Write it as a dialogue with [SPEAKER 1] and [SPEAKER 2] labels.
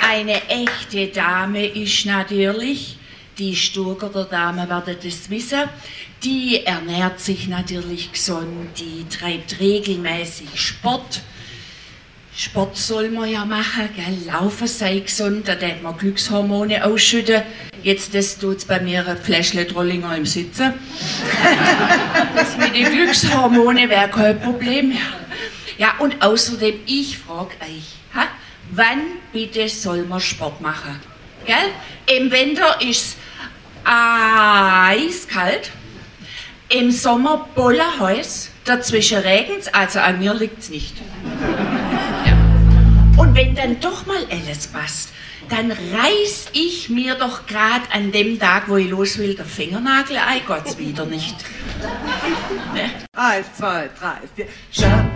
[SPEAKER 1] eine echte Dame ist natürlich, die Stuttgarter Dame werden das wissen, die ernährt sich natürlich gesund, die treibt regelmäßig Sport. Sport soll man ja machen, gell? Laufen sei gesund, da darf man Glückshormone ausschütten. Jetzt das tut's bei mir ein Fläschle Trollinger im Sitzen. Das mit den Glückshormonen wäre kein Problem. Ja, und außerdem, ich frage euch, wann bitte soll man Sport machen? Gell? Im Winter ist eiskalt, im Sommer bollerheiß, dazwischen regnet's, also an mir liegt's nicht. Und wenn dann doch mal alles passt, dann reiß ich mir doch grad an dem Tag, wo ich los will, der Fingernagel ein, Gott's wieder nicht.
[SPEAKER 2] Ne? 1, 2, 3, 4.